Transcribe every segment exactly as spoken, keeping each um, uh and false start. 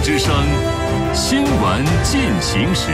之声，新闻进行时。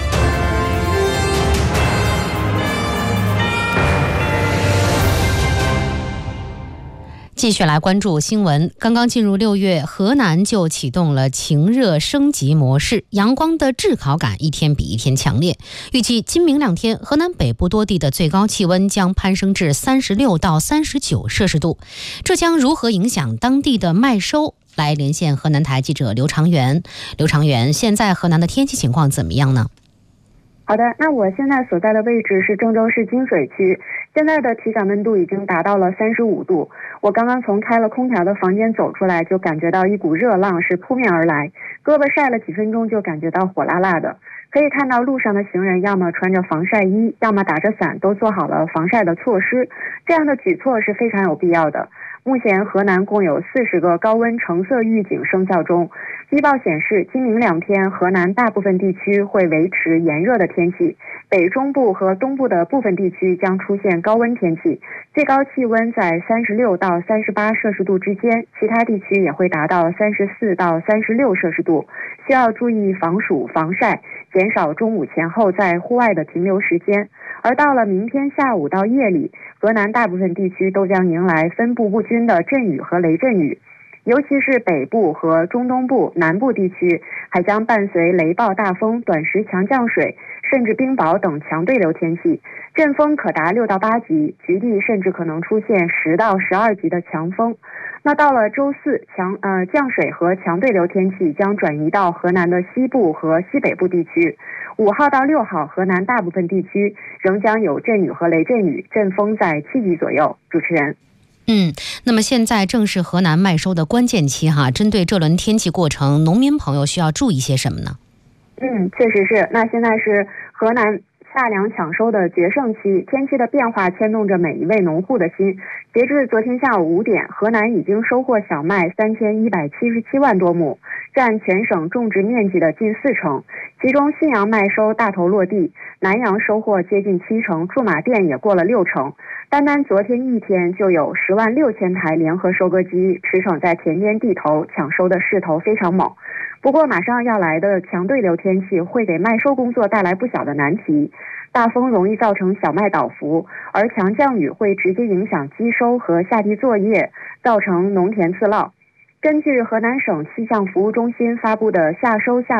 继续来关注新闻。刚刚进入六月，河南就启动了晴热升级模式，阳光的炙烤感一天比一天强烈。预计今明两天，河南北部多地的最高气温将攀升至三十六到三十九摄氏度，这将如何影响当地的麦收？来连线河南台记者刘长元。刘长元，现在河南的天气情况怎么样呢？ 好的，那我现在所在的位置是郑州市金水区，现在的体感温度已经达到了三十五度。我刚刚从开了空调的房间走出来，就感觉到一股热浪是扑面而来，胳膊晒了几分钟就感觉到火辣辣的。可以看到路上的行人要么穿着防晒衣，要么打着伞，都做好了防晒的措施。这样的举措是非常有必要的。目前河南共有四十个高温橙色预警生效中，预报显示今明两天河南大部分地区会维持炎热的天气，北中部和东部的部分地区将出现高温天气，最高气温在三十六到三十八摄氏度之间，其他地区也会达到三十四到三十六摄氏度，需要注意防暑防晒，减少中午前后在户外的停留时间。而到了明天下午到夜里，河南大部分地区都将迎来分布不均的阵雨和雷阵雨，尤其是北部和中东部、南部地区还将伴随雷暴大风、短时强降水，甚至冰雹等强对流天气，阵风可达六到八级，局地甚至可能出现十到十二级的强风。那到了周四，强呃降水和强对流天气将转移到河南的西部和西北部地区。五号到六号，河南大部分地区仍将有阵雨和雷阵雨，阵风在七级左右。主持人。 嗯，那么现在正是河南麦收的关键期哈，针对这轮天气过程，农民朋友需要注意些什么呢？ 嗯，确实是。那现在是河南夏粮抢收的决胜期，天气的变化牵动着每一位农户的心。截至昨天下午五点，河南已经收获小麦三千一百七十七万多亩，占全省种植面积的近四成。其中信阳麦收大头落地，南阳收获接近七成，驻马店也过了六成。单单昨天一天就有十万六千台联合收割机驰骋在田间地头，抢收的势头非常猛。不过马上要来的强对流天气会给麦收工作带来不小的难题，大风容易造成小麦倒伏，而强降雨会直接影响机收和下地作业，造成农田次涝。根据河南省气象服务中心发布的夏收夏